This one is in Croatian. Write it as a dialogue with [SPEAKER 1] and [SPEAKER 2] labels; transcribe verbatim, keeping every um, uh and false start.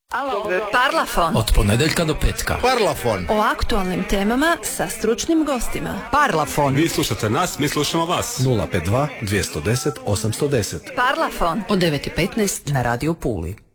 [SPEAKER 1] Parlafon.
[SPEAKER 2] Od ponedeljka do petka.
[SPEAKER 3] Parlafon.
[SPEAKER 1] O aktualnim temama sa stručnim gostima.
[SPEAKER 4] Parlafon.
[SPEAKER 5] Vi slušate nas, mi slušamo vas.
[SPEAKER 3] nula pet dva, dvjesto deset, osamsto deset.
[SPEAKER 1] Parlafon.
[SPEAKER 4] Od devet i petnaest na Radio Puli.